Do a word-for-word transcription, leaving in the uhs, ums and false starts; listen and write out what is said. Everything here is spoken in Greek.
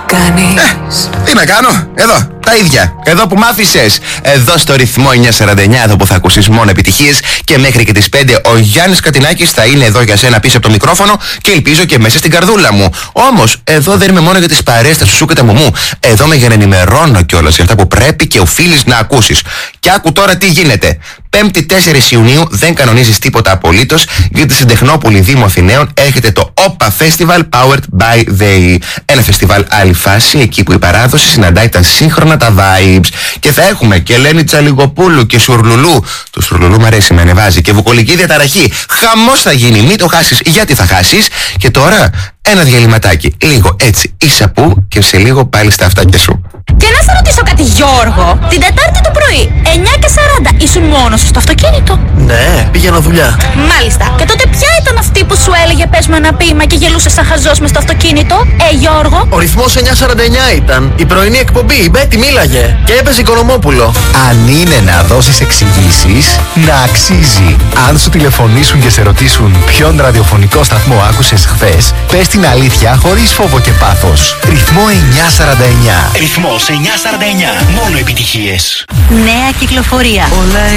κάνεις? Ε, τι να κάνω, εδώ, τα ίδια. Εδώ που μ' άφησες. Εδώ στο ρυθμό εννιακόσια σαράντα εννιά, εδώ που θα ακούσεις μόνο επιτυχίες. Και μέχρι και τις πέντε ο Γιάννης Κατινάκης θα είναι εδώ για σένα πίσω από το μικρόφωνο και ελπίζω και μέσα στην καρδούλα μου. Όμως, εδώ δεν είμαι μόνο για τις παρέες, τα σουσού και τα μουμού. Εδώ είμαι για να ενημερώνω κιόλας για αυτά που πρέπει και οφείλεις να ακούσεις. Και άκου τώρα τι γίνεται. Πέμπτη τέσσερις Ιουνίου δεν κανονίζεις τίποτα απολύτως, γιατί στην Τεχνόπολη Δήμου Αθηναίων έρχεται το όπα Festival Powered by the... Ένα φεστιβάλ άλλη φάση, εκεί που η παράδοση συναντάει τα σύγχρονα τα vibes. Και θα έχουμε και Ελένη Τσαλιγοπούλου και Σουρλουλού. Το Σουρλουλού μ' αρέσει, με ανεβάζει. Και βουκολική διαταραχή. Χαμός θα γίνει, μην το χάσεις, γιατί θα χάσεις. Και τώρα ένα διαλυματάκι. Λίγο έτσι ίσα που και σε λίγο πάλι στα αυτάκια σου. Και να σε ρωτήσω κάτι, Γιώργο. Την Τετάρτη το πρωί, εννιά και σαράντα, ήσουν μόνος σου στο αυτοκίνητο? Ναι, πήγαινα δουλειά. Μάλιστα. Και τότε ποια ήταν αυτή που σου έλεγε πες με ένα ποίημα και γελούσε σαν χαζός μες στο αυτοκίνητο? Ε, Γιώργο. Ο ρυθμός εννιακόσια σαράντα εννιά ήταν. Η πρωινή εκπομπή, η Μπέτη μίλαγε. Και έπαιζε Οικονομόπουλο. Αν είναι να δώσεις εξηγήσεις, να αξίζει. Αν σου τηλεφωνήσουν και σε ρωτήσουν ποιον ραδιοφωνικό σταθμό άκουσες χθες, πες την αλήθεια χωρίς φόβο και πάθος. Ρυθμό εννιακόσια σαράντα εννιά. Ρυθμός εννιακόσια σαράντα εννιά. Μόνο επιτυχίες. Νέα κυκλοφορία. Όλα